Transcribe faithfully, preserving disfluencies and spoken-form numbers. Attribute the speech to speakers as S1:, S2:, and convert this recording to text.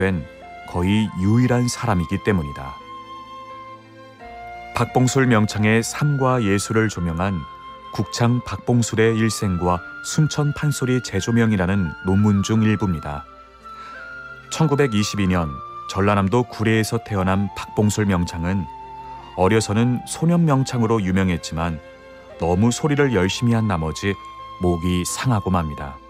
S1: 된 거의 유일한 사람이기 때문이다. 박봉술 명창의 삶과 예술을 조명한 국창 박봉술의 일생과 순천 판소리 재조명이라는 논문 중 일부입니다. 천구백이십이 년 전라남도 구례에서 태어난 박봉술 명창은 어려서는 소년 명창으로 유명했지만 너무 소리를 열심히 한 나머지 목이 상하고 맙니다.